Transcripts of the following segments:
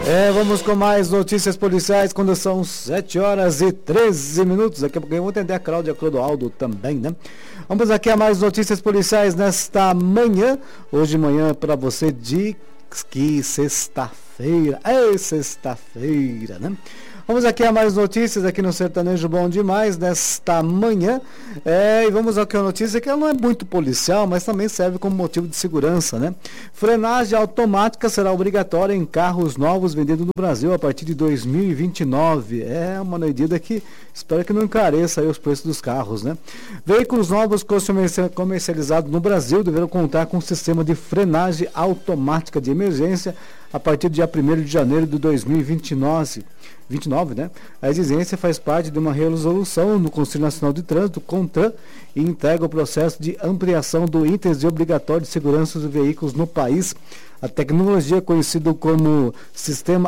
Vamos com mais notícias policiais quando são 7h13. Daqui a pouco eu vou atender a Cláudia Clodoaldo também, né? Vamos aqui a mais notícias policiais nesta manhã. Hoje manhã para você de que sexta-feira. Sexta-feira, né? Vamos aqui a mais notícias aqui no Sertanejo Bom Demais nesta manhã. E vamos aqui a notícia que ela não é muito policial, mas também serve como motivo de segurança, né? Frenagem automática será obrigatória em carros novos vendidos no Brasil a partir de 2029. É uma medida que espero que não encareça aí os preços dos carros, né? Veículos novos comercializados no Brasil deverão contar com um sistema de frenagem automática de emergência a partir do dia 1º de janeiro de 2029, né? A exigência faz parte de uma resolução no Conselho Nacional de Trânsito, CONTRAN, e integra o processo de ampliação do índice de obrigatório de segurança dos veículos no país. A tecnologia, conhecida como Sistema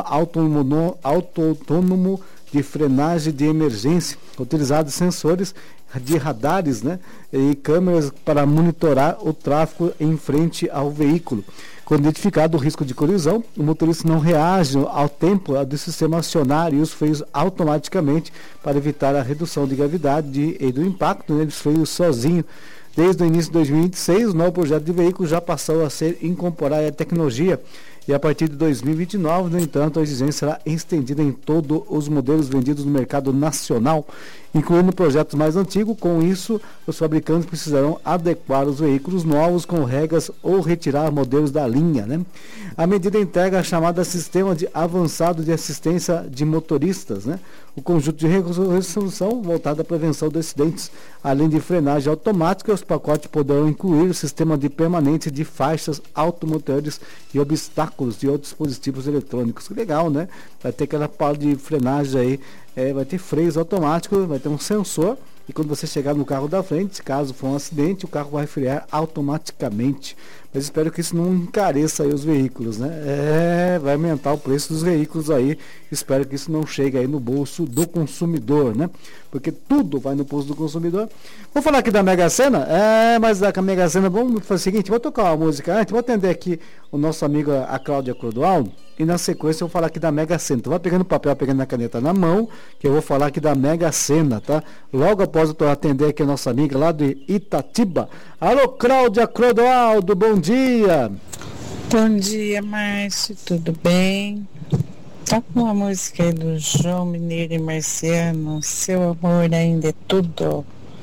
Autônomo de Frenagem de Emergência, utilizado sensores de radares, né, e câmeras para monitorar o tráfego em frente ao veículo. Quando identificado o risco de colisão, o motorista não reage ao tempo do sistema acionar e os freios automaticamente para evitar a redução de gravidade e do impacto, né, dos freios sozinho. Desde o início de 2026, o novo projeto de veículo já passou a ser incorporado à tecnologia e a partir de 2029, no entanto, a exigência será estendida em todos os modelos vendidos no mercado nacional, incluindo projetos mais antigos. Com isso, os fabricantes precisarão adequar os veículos novos com regras ou retirar modelos da linha, né? A medida integra a chamada Sistema de Avançado de Assistência de Motoristas, né? O conjunto de resolução voltado à prevenção de acidentes, além de frenagem automática, os pacotes poderão incluir o sistema de permanente de faixas automotores e obstáculos de outros dispositivos eletrônicos. Que legal, né? Vai ter aquela parte de frenagem aí, vai ter freios automáticos, vai ter um sensor, e quando você chegar no carro da frente, caso for um acidente, o carro vai frear automaticamente. Mas espero que isso não encareça aí os veículos, né? Vai aumentar o preço dos veículos aí. Espero que isso não chegue aí no bolso do consumidor, né? Porque tudo vai no bolso do consumidor. Vou falar aqui da Mega Sena. Mas da Mega Sena, vamos fazer o seguinte, vou tocar uma música antes, vou atender aqui o nosso amigo, a Cláudia Clodoaldo, e na sequência eu vou falar aqui da Mega Sena. Então vai pegando o papel, pegando a caneta na mão, que eu vou falar aqui da Mega Sena, tá? Logo após eu atender aqui a nossa amiga lá de Itatiba. Alô, Cláudia Clodoaldo, bom dia! Bom dia, Márcio, tudo bem? Tá com uma música aí do João Mineiro e Marciano, Seu Amor Ainda é Tudo.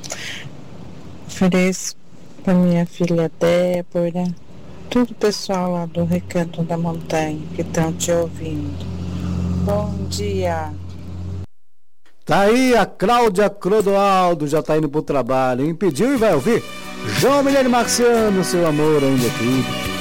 Ofereço pra minha filha Débora, todo o pessoal lá do Recanto da Montanha que estão te ouvindo. Bom dia! Tá aí a Cláudia Clodoaldo, já tá indo pro trabalho, hein? Pediu e vai ouvir João Mineiro e Marciano, Seu Amor Ainda é Tudo.